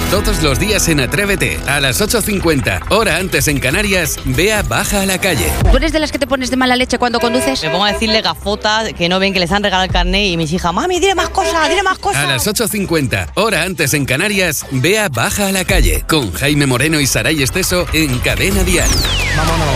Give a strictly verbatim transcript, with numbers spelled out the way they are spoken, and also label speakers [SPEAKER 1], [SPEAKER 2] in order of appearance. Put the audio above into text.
[SPEAKER 1] Todos los días en Atrévete, a las ocho cincuenta, hora antes en Canarias, Bea baja a la calle.
[SPEAKER 2] ¿Tú eres de las que te pones de mala leche cuando conduces?
[SPEAKER 3] Me pongo a decirle gafotas que no ven que les han regalado el carnet y mis hijas, mami, dile más cosas, dile más cosas.
[SPEAKER 1] A las ocho cincuenta, hora antes en Canarias, Bea baja a la calle, con Jaime Moreno y Saray Esteso en Cadena Dial.
[SPEAKER 4] Vámonos.